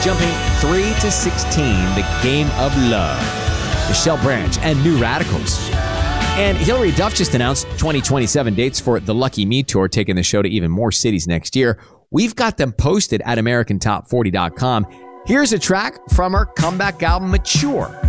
Jumping 3 to 16, The Game of Love. Michelle Branch and New Radicals. And Hilary Duff just announced 2027 dates for the Lucky Me Tour, taking the show to even more cities next year. We've got them posted at AmericanTop40.com. Here's a track from her comeback album, Mature.